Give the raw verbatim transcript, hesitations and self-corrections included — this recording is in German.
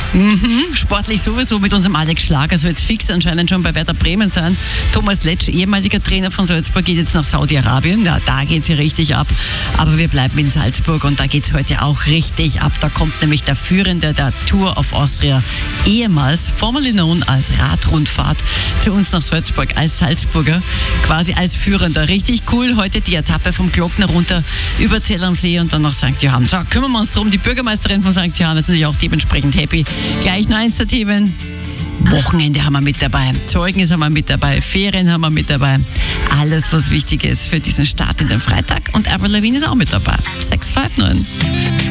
Mhm, sportlich sowieso mit unserem Alex Schlager, also jetzt fix anscheinend schon bei Werder Bremen sein. Thomas Letsch, ehemaliger Trainer von Salzburg, geht jetzt nach Saudi-Arabien. Ja, da geht's hier richtig ab. Aber wir bleiben in Salzburg und da geht's heute auch richtig ab. Da kommt nämlich der Führende der Tour of Austria, ehemals formerly known als Radrundfahrt, zu uns nach Salzburg als Salzburger, quasi als Führender. Richtig cool. Heute die Etappe vom Glockner runter über Zell am See und dann nach Sankt Johann. So, kümmern wir uns drum. Die Bürgermeisterin von Sankt Johann ist natürlich auch dementsprechend happy. Gleich noch eins der Themen. Wochenende haben wir mit dabei, Zeugnis haben wir mit dabei, Ferien haben wir mit dabei. Alles, was wichtig ist für diesen Start in den Freitag. Und Avril Lavigne ist auch mit dabei. sechs fünf neun.